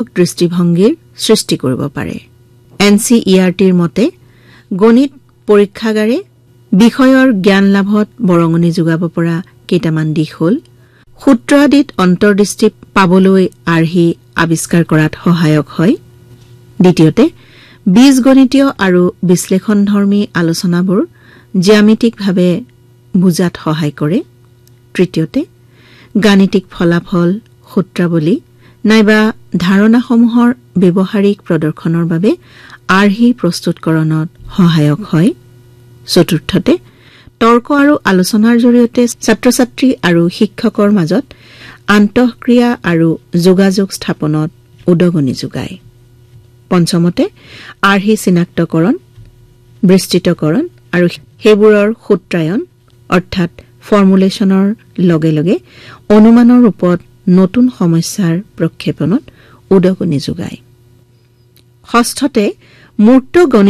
দৃষ্টিভংগীৰ সৃষ্টি কৰিব পাৰে NCERTৰ মতে গণিত পৰীক্ষাগাৰে বিষয়ৰ জ্ঞান লাভত বৰঙনি যোগাব পৰা কেইটামান দিশ হ'ল সূত্ৰ আদিত অন্তৰ্দৃষ্টি পাবলৈ আৰ্হি আৱিষ্কাৰ কৰাত সহায়ক হয় দ্বিতীয়তে বীজগণিতীয় আৰু বিশ্লেষণধৰ্মী আলোচনাবোৰ জ্যামিতিকভাৱে বুজাত সহায় কৰে তৃতীয়তে গাণিতিক ফলাফল সূত্ৰাৱলী নাইবা ধাৰণাসমূহৰ ব্যৱহাৰিক প্ৰদৰ্শনৰ বাবে আৰ্হি প্ৰস্তুতকৰণত সহায়ক হয় চতুৰ্থতে তৰ্ক আৰু আলোচনাৰ জৰিয়তে ছাত্ৰ-ছাত্ৰী আৰু শিক্ষকৰ মাজত আন্তঃক্ৰিয়া আৰু যোগাযোগ স্থাপনত উদগনি যোগায় পঞ্চমতে আৰ্হি চিনাক্তকৰণ বিস্তৃতকৰণ আৰু সেইবোৰৰ সূত্ৰায়ন অৰ্থাৎ ফৰ্মুলেশ্যনৰ লগে লগে অনুমানৰ ৰূপত নতুন সমস্যাৰ প্ৰক্ষেপণত উদগনি যোগায় ষষ্ঠতে মূৰ্ত গণিত